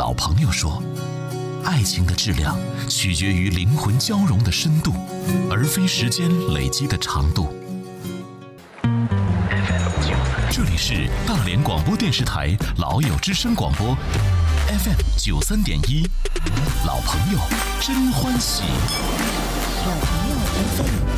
老朋友说，爱情的质量取决于灵魂交融的深度，而非时间累积的长度。这里是大连广播电视台老友之声广播 FM 93.1，老朋友真欢喜。 老朋友 FM。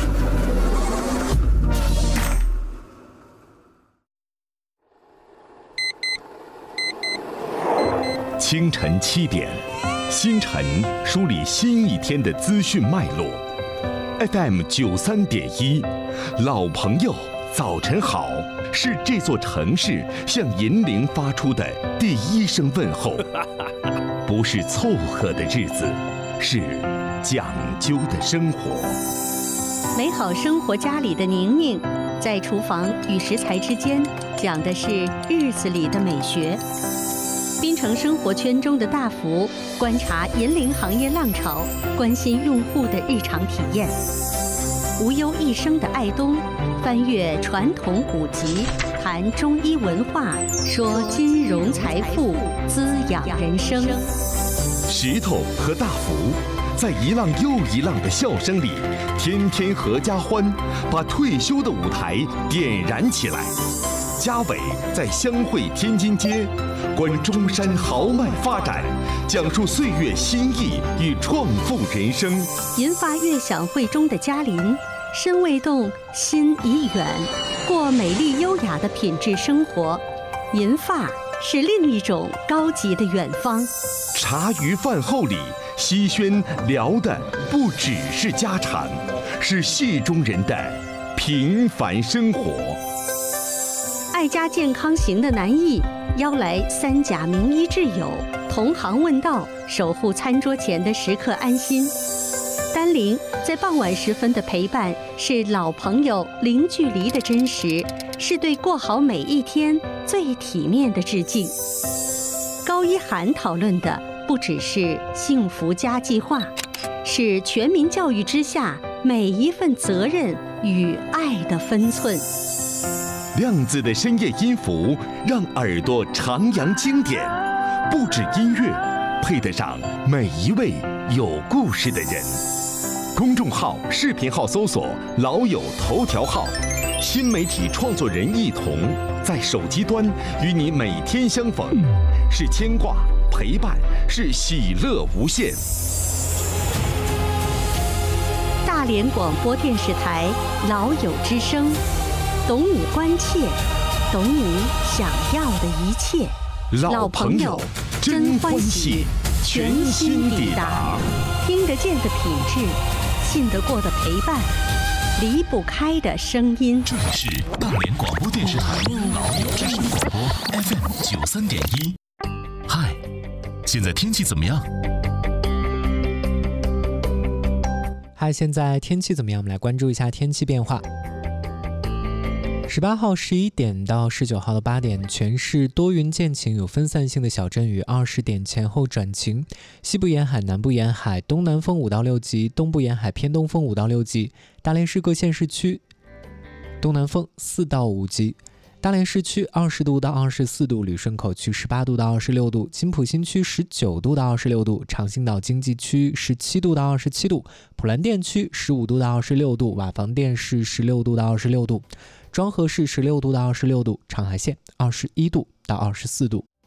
清晨7点，新晨梳理新一天的资讯脉络。FM 93.1，老朋友早晨好，是这座城市向银铃发出的第一声问候。不是凑合的日子，是讲究的生活。 美好生活家里的宁宁，在厨房与食材之间讲的是日子里的美学。滨城生活圈中的大福，观察银铃行业浪潮，关心用户的日常体验。无忧一生的爱东，翻阅传统古籍，谈中医文化，说金融财富，滋养人生。 石头和大福，在一浪又一浪的笑声里，天天合家欢，把退休的舞台点燃起来。嘉伟在湘汇天津街，观中山豪迈发展，讲述岁月新意与创富人生。 银发悦享会中的嘉林，身未动，心已远，过美丽优雅的品质生活。银发是另一种高级的远方。 茶余饭后里，西轩聊的不只是家常，是戏中人的平凡生活。 爱家健康行的南艺邀来3甲名医挚友，同行问道，守护餐桌前的食客安心。丹玲在傍晚时分的陪伴，是老朋友零距离的真实，是对过好每一天最体面的致敬。高一涵讨论的不只是幸福家计划，是全民教育之下每一份责任与爱的分寸。 亮子的深夜音符，让耳朵徜徉经典。不止音乐，配得上每一位有故事的人。公众号、视频号搜索“老友头条号”，新媒体创作人一同在手机端与你每天相逢，是牵挂、陪伴，是喜乐无限。 大连广播电视台老友之声。懂你关切，懂你想要的一切。 老朋友真欢喜，全新抵达。 听得见的品质，信得过的陪伴，离不开的声音。 这里是大连广播电视台老友之声广播 FM 93.1。嗨，现在天气怎么样？ 嗨，现在天气怎么样？我们来关注一下天气变化。18号11点到19号的8点，全市多云见晴，有分散性的小阵雨，20点前后转晴。西部沿海、南部沿海东南风5到6级，东部沿海偏东风5到6级。大连市各县市区东南风4到5级。大连市区20度到24度，旅顺口区18度到26度，金浦新区19度到26度，长兴岛经济区17度到27度，普兰店区15度到26度，瓦房店市16度到26度，庄河市16度到26度，长海县21度到24度。